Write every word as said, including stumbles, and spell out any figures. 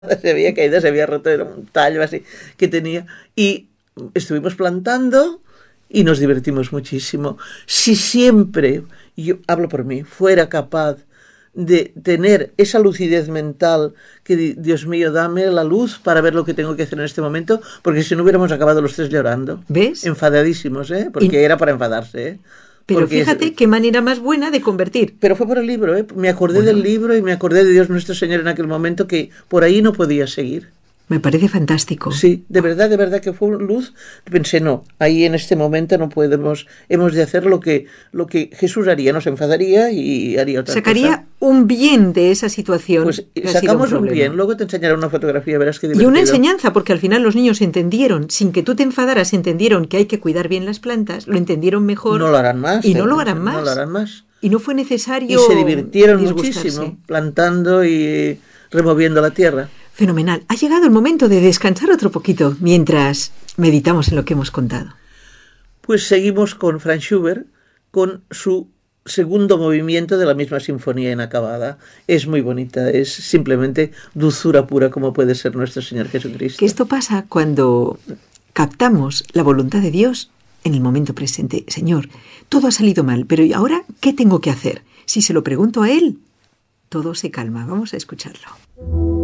se había caído, se había roto, era un tallo así que tenía. Y estuvimos plantando y nos divertimos muchísimo. Si siempre, yo hablo por mí, fuera capaz de tener esa lucidez mental que, Dios mío, dame la luz para ver lo que tengo que hacer en este momento, porque si no hubiéramos acabado los tres llorando. ¿Ves? Enfadadísimos, ¿eh? Porque y... era para enfadarse, ¿eh? Pero Porque fíjate es... qué manera más buena de convertir. Pero fue por el libro, ¿eh? Me acordé bueno. del libro y me acordé de Dios nuestro Señor en aquel momento, que por ahí no podía seguir. Me parece fantástico. Sí, de verdad, de verdad que fue luz. Pensé, no, ahí en este momento no podemos, hemos de hacer lo que, lo que Jesús haría, nos enfadaría y haría otra Sacaría cosa. Sacaría un bien de esa situación. Pues sacamos un, un bien, luego te enseñaré una fotografía, verás qué divertido. Y una enseñanza, porque al final los niños entendieron, sin que tú te enfadaras, entendieron que hay que cuidar bien las plantas, lo entendieron mejor. No lo harán más. Y no lo harán más. No lo harán más. Y no fue necesario Y se divirtieron muchísimo, plantando y removiendo la tierra. Fenomenal. Ha llegado el momento de descansar otro poquito mientras meditamos en lo que hemos contado. Pues seguimos con Franz Schubert, con su segundo movimiento de la misma sinfonía inacabada. Es muy bonita, es simplemente dulzura pura como puede ser nuestro Señor Jesucristo. Que esto pasa cuando captamos la voluntad de Dios en el momento presente. Señor, todo ha salido mal, pero ¿y ahora qué tengo que hacer? Si se lo pregunto a Él, todo se calma. Vamos a escucharlo.